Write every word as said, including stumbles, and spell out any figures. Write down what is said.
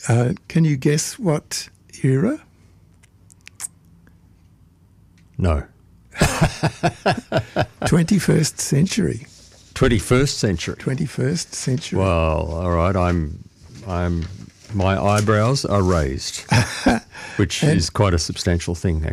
Uh, can you guess what era? No. twenty-first century. twenty-first century. twenty-first century. Well, all right. I'm, I'm. My eyebrows are raised, which And- is quite a substantial thing, actually.